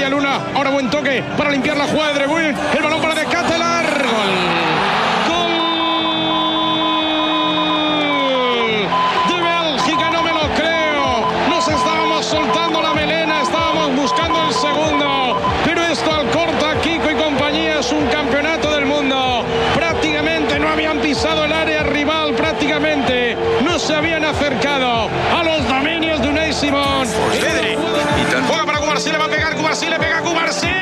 Media luna. Ahora buen toque para limpiar la jugada de De Bruyne. El balón para De Ketelaere. Gol. Soltando la melena, estábamos buscando el segundo, pero esto al corta Kiko y compañía es un campeonato del mundo. Prácticamente no habían pisado el área rival, prácticamente no se habían acercado a los dominios de Unai Simón. Pedri Juega para Cubarsí, le va a pegar Cubarsí, le pega Cubarsí.